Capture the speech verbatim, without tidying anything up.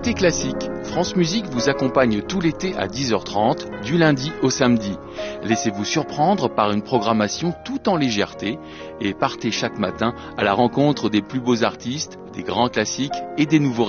Été classique, France Musique vous accompagne tout l'été à dix heures trente, du lundi au samedi. Laissez-vous surprendre par une programmation tout en légèreté et partez chaque matin à la rencontre des plus beaux artistes, des grands classiques et des nouveaux